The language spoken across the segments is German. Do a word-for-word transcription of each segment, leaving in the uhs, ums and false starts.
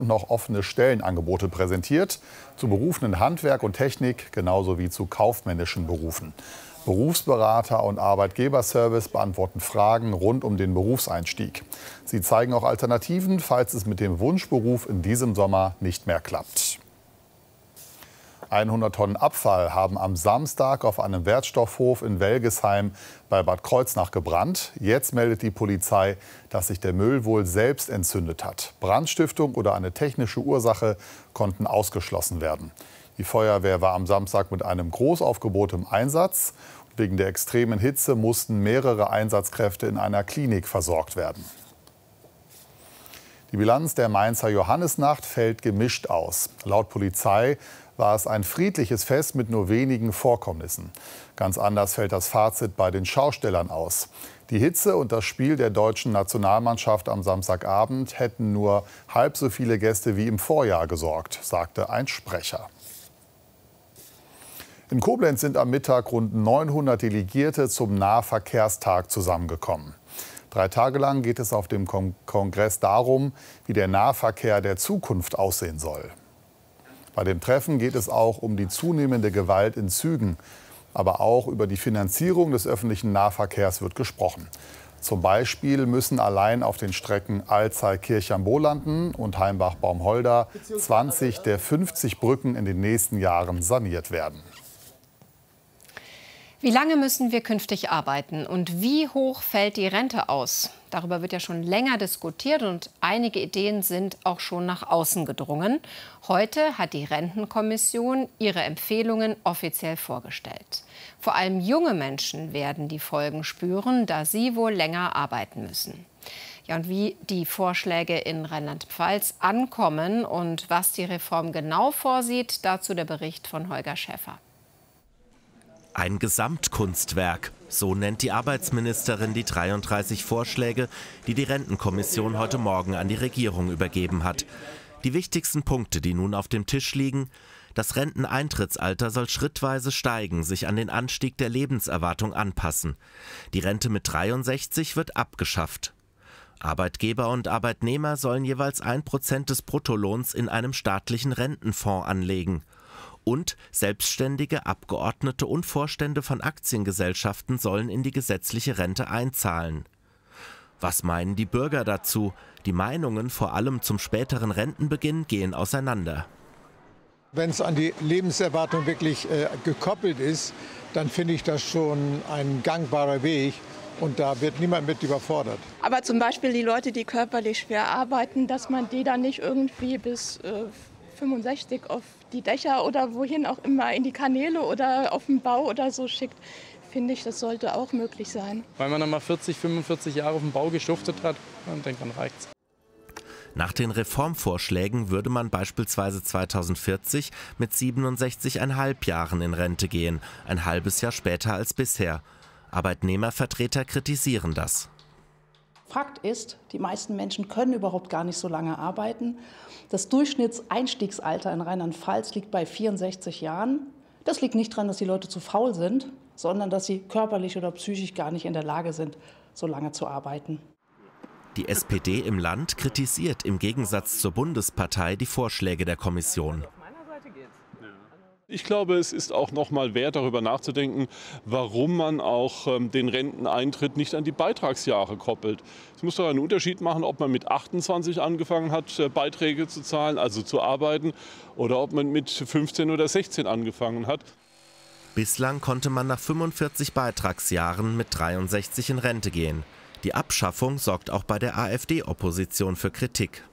noch offene Stellenangebote präsentiert, zu Berufen in Handwerk und Technik, genauso wie zu kaufmännischen Berufen. Berufsberater und Arbeitgeberservice beantworten Fragen rund um den Berufseinstieg. Sie zeigen auch Alternativen, falls es mit dem Wunschberuf in diesem Sommer nicht mehr klappt. hundert Tonnen Abfall haben am Samstag auf einem Wertstoffhof in Welgesheim bei Bad Kreuznach gebrannt. Jetzt meldet die Polizei, dass sich der Müll wohl selbst entzündet hat. Brandstiftung oder eine technische Ursache konnten ausgeschlossen werden. Die Feuerwehr war am Samstag mit einem Großaufgebot im Einsatz. Wegen der extremen Hitze mussten mehrere Einsatzkräfte in einer Klinik versorgt werden. Die Bilanz der Mainzer Johannisnacht fällt gemischt aus. Laut Polizei war es ein friedliches Fest mit nur wenigen Vorkommnissen. Ganz anders fällt das Fazit bei den Schaustellern aus. Die Hitze und das Spiel der deutschen Nationalmannschaft am Samstagabend hätten nur halb so viele Gäste wie im Vorjahr gesorgt, sagte ein Sprecher. In Koblenz sind am Mittag rund neunhundert Delegierte zum Nahverkehrstag zusammengekommen. Drei Tage lang geht es auf dem Kon- Kongress darum, wie der Nahverkehr der Zukunft aussehen soll. Bei dem Treffen geht es auch um die zunehmende Gewalt in Zügen. Aber auch über die Finanzierung des öffentlichen Nahverkehrs wird gesprochen. Zum Beispiel müssen allein auf den Strecken Alzey-Kirchheim-Bolanden und Heimbach-Baumholder zwanzig der fünfzig Brücken in den nächsten Jahren saniert werden. Wie lange müssen wir künftig arbeiten und wie hoch fällt die Rente aus? Darüber wird ja schon länger diskutiert und einige Ideen sind auch schon nach außen gedrungen. Heute hat die Rentenkommission ihre Empfehlungen offiziell vorgestellt. Vor allem junge Menschen werden die Folgen spüren, da sie wohl länger arbeiten müssen. Ja, und wie die Vorschläge in Rheinland-Pfalz ankommen und was die Reform genau vorsieht, dazu der Bericht von Holger Schäfer. Ein Gesamtkunstwerk, so nennt die Arbeitsministerin die dreiunddreißig Vorschläge, die die Rentenkommission heute Morgen an die Regierung übergeben hat. Die wichtigsten Punkte, die nun auf dem Tisch liegen: Das Renteneintrittsalter soll schrittweise steigen, sich an den Anstieg der Lebenserwartung anpassen. Die Rente mit dreiundsechzig wird abgeschafft. Arbeitgeber und Arbeitnehmer sollen jeweils ein Prozent des Bruttolohns in einem staatlichen Rentenfonds anlegen. Und Selbstständige, Abgeordnete und Vorstände von Aktiengesellschaften sollen in die gesetzliche Rente einzahlen. Was meinen die Bürger dazu? Die Meinungen, vor allem zum späteren Rentenbeginn, gehen auseinander. Wenn es an die Lebenserwartung wirklich äh, gekoppelt ist, dann finde ich das schon ein gangbarer Weg. Und da wird niemand mit überfordert. Aber zum Beispiel die Leute, die körperlich schwer arbeiten, dass man die dann nicht irgendwie bis äh, fünfundsechzig auf die Dächer oder wohin auch immer, in die Kanäle oder auf den Bau oder so schickt, finde ich, das sollte auch möglich sein. Weil man dann mal vierzig, fünfundvierzig Jahre auf dem Bau geschuftet hat, dann denkt man, reicht's. Nach den Reformvorschlägen würde man beispielsweise zweitausendvierzig mit siebenundsechzig Komma fünf Jahren in Rente gehen, ein halbes Jahr später als bisher. Arbeitnehmervertreter kritisieren das. Fakt ist, die meisten Menschen können überhaupt gar nicht so lange arbeiten. Das Durchschnittseinstiegsalter in Rheinland-Pfalz liegt bei vierundsechzig Jahren. Das liegt nicht daran, dass die Leute zu faul sind, sondern dass sie körperlich oder psychisch gar nicht in der Lage sind, so lange zu arbeiten. Die S P D im Land kritisiert im Gegensatz zur Bundespartei die Vorschläge der Kommission. Ich glaube, es ist auch noch mal wert, darüber nachzudenken, warum man auch ähm, den Renteneintritt nicht an die Beitragsjahre koppelt. Es muss doch einen Unterschied machen, ob man mit achtundzwanzig angefangen hat, äh, Beiträge zu zahlen, also zu arbeiten, oder ob man mit fünfzehn oder sechzehn angefangen hat. Bislang konnte man nach fünfundvierzig Beitragsjahren mit dreiundsechzig in Rente gehen. Die Abschaffung sorgt auch bei der AfD-Opposition für Kritik.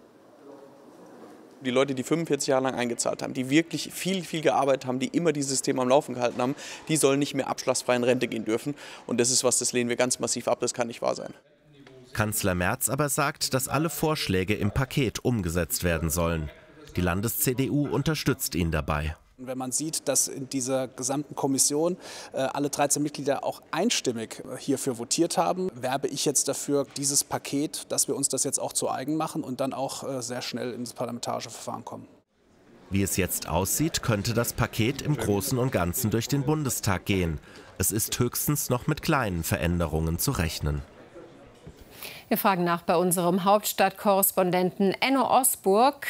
Die Leute, die fünfundvierzig Jahre lang eingezahlt haben, die wirklich viel, viel gearbeitet haben, die immer dieses System am Laufen gehalten haben, die sollen nicht mehr abschlagsfrei in Rente gehen dürfen. Und das ist was, das lehnen wir ganz massiv ab, das kann nicht wahr sein. Kanzler Merz aber sagt, dass alle Vorschläge im Paket umgesetzt werden sollen. Die Landes-C D U unterstützt ihn dabei. Wenn man sieht, dass in dieser gesamten Kommission äh, alle dreizehn Mitglieder auch einstimmig äh, hierfür votiert haben, werbe ich jetzt dafür, dieses Paket, dass wir uns das jetzt auch zu eigen machen und dann auch äh, sehr schnell ins parlamentarische Verfahren kommen. Wie es jetzt aussieht, könnte das Paket im Großen und Ganzen durch den Bundestag gehen. Es ist höchstens noch mit kleinen Veränderungen zu rechnen. Wir fragen nach bei unserem Hauptstadtkorrespondenten Enno Osburg.